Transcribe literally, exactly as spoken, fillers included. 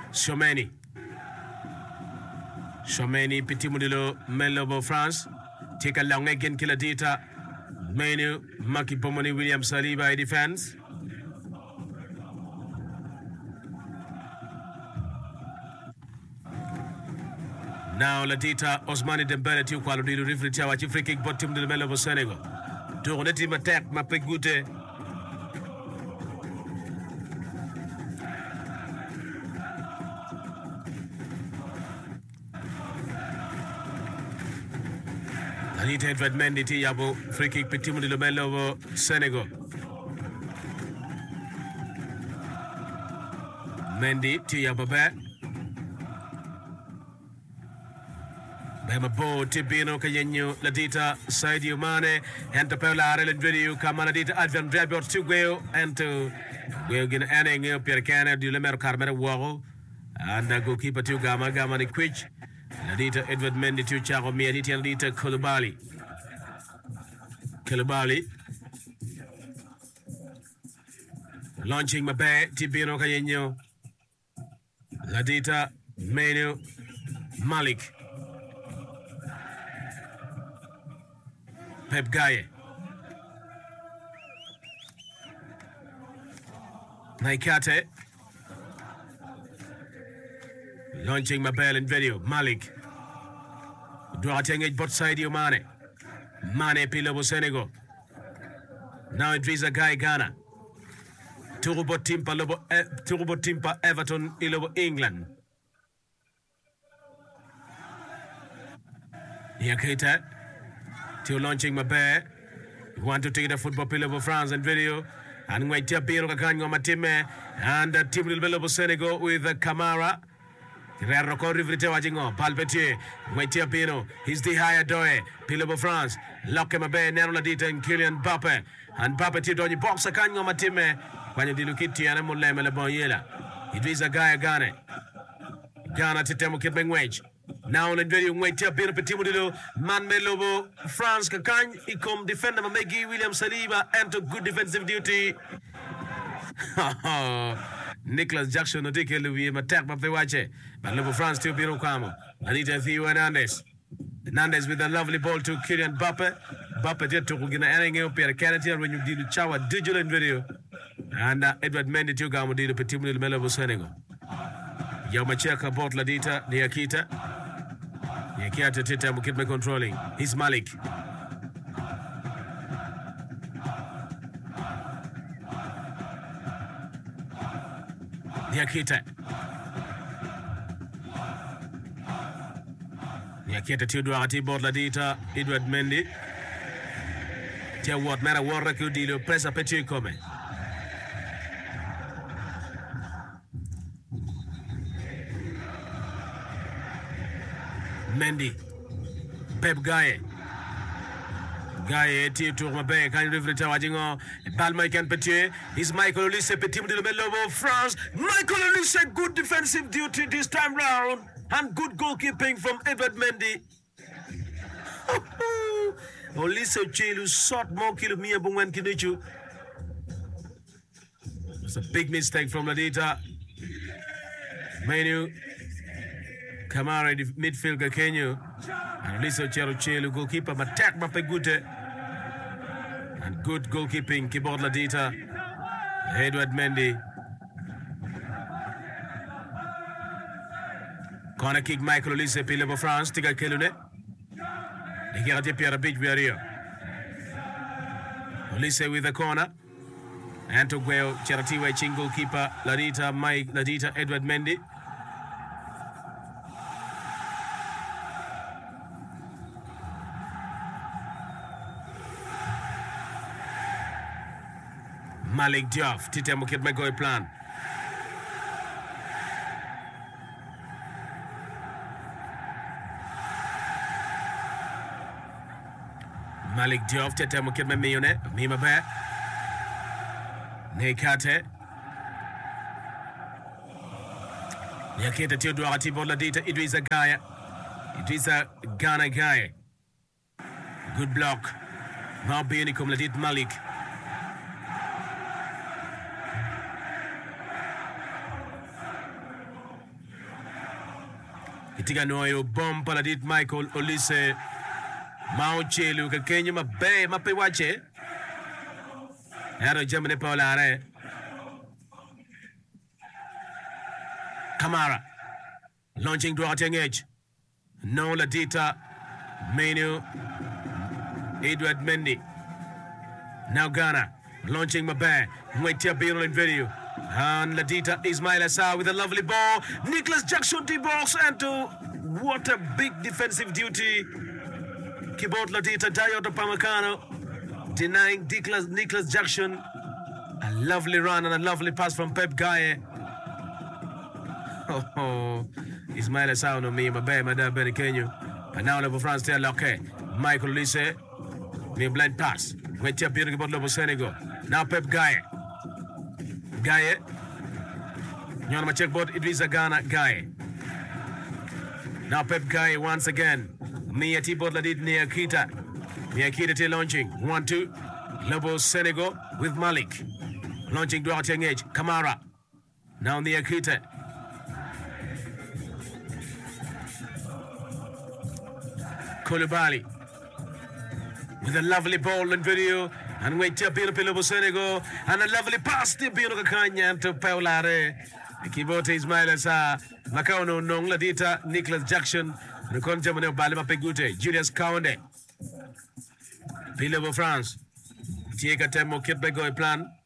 Shomeni. Shomeni Pitimudilo Melobo France. Take a long again Kiladita. Menu Maki Pomoni William Saliba defense. Now Ladita Osmani Dembele to Quality Rifri Chawachi free kick bottom to the Melobo Senegal. To let him attack Mapegute. Anita Edward Mendy Tiabo free kick Petimu de Lomelo over Senegal. Mendy Tiabo back. Bema Bo Tibino Cayenyo Ladita Sadio Mane and the Pella video Kamanadita Advan Drabot to Gueo and to Gueogin Anning Piercana du Lemer Carmera Wall and the goalkeeper to Gama Gamani Quich. Ladita Edward Mendy to Chago Mianiti and Lita Kulubali. Kulubali launching Mabe Tibino Cayenyo Ladita Menu Malik Pep Gaye Naikate launching Mabel in video. Malik Duateng it bot side you Mane Mane Pilobo Senegal. Now Idrissa Gueye Ghana. Turbo Timpa Lobo eh, Turbo Timpa Everton Ilobo England. Yakita to launching Mabe. Want to take the football pillar of France and video. And wait till Piro Kakanyo Matime and the team will be Senegal with Kamara. Reroko Rivrite Wajingo, Palpetier, wait till Pino. He's the higher Doe, Pillar of France. Lock him a bay, Neroladita and Kylian Mbappe. And Mbappe Tidoni box a Kanyo Matime. When you look at Tiana Mulema Boyela. It is a guy Ghana. Ghana Titemo Kipling Wage. Now on video wait till Pino Petimudo, Man Melobo, France Kakan, Icom defender Megi William Saliba, and to good defensive duty. Nicholas Jackson no take Louis attack but they watch it. But Lobo France to Pino Camo. Anita Theo Hernandez. Hernandez with a lovely ball to Kylian Mbappe. Mbappe did to Gina Erring Pierre Canada when you did Chawa digital video. And uh, Edward Mendy to Gamo did a Petimudo Melobo Senegal. Yamacheka bought Ladita, Niakita. Niakita Tita Mukitme controlling. He's Malik. Niakita. Niakita Tuduati bought Ladita, Edward Mendy. Tia what matter war Rakudilo, Presa Petit Come. Mendy, Pep Gaye, Gaye, Tia Tourmabe, kind of Ritawajingo, Palma can Petier, is Michael Olise Petit de Melobo, France. Michael Olise, good defensive duty this time round, and good goalkeeping from Edward Mendy. Olise Chilu shot more kilo Mia Bungwan Kinichu. It's a big mistake from Ladita. Menu. Kamara the midfielder Kenyo and Lisa Chero Chelu goalkeeper attack Mapegute and good goalkeeping Keyboard Ladita Edward Mendy. Corner kick Michael Olise Pilebo France Tiga Kelune Nigerati Pierre Beach Barrier Olise with the corner and to Gueo Cheratiwe Ching goalkeeper Ladita Mike Ladita Edward Mendy. Malik Diop, Tite Mukit Megoy plan. Malik Diop, Tite Mukit Megoy, Mima Bear. Nekate. Yakita Tuduati Boladita, Idrissa Gueye. Idrissa Ghana Gueye. Good block. Now being Ladit Malik. Itika noyo bom paladit Michael Olise. Mao Chelu ka Kenya mabe mape wache. Ero Germany Paulare. Kamara. Launching Duarte Edge. No Ladita. Menu. Edward Mendy. Now Ghana. Launching Mabe. Waitia Bino in video. And Ladita Ismail Assar with a lovely ball. Nicholas Jackson D-box and to what a big defensive duty. Keyboard Ladita Dayoto Pamecano denying Nicholas, Nicholas Jackson. A lovely run and a lovely pass from Pep Gaye. Oh, oh. Ismail Assar no me, Mabe, Madame Benikenyo. And now level France tell okay. Michael Olise. Me blind pass. Waitia Bino Keyboard level Senegal. Now Pep Gaye. Gaye. Nyona ma checkboard Idrissa Gana Gaye. Now Pep Gaye once again. Mia T-board Ladid Nia Kita. Nia Kita T launching. One, two. Lobo Senegal with Malik. Launching Duarte Edge. Kamara. Now Nia Kita. Koulibaly. With a lovely ball and video. And wait till Bino Pilobo Senegal. And a lovely pass to Bino Kakanya to Paulare. Kibote Ismail Assar. Macau no Nong Ladita. Nicholas Jackson. Recon Germany Balima Pegute. Julius Kaonde. Pilobo France. Tiega Temo Kitbego plan.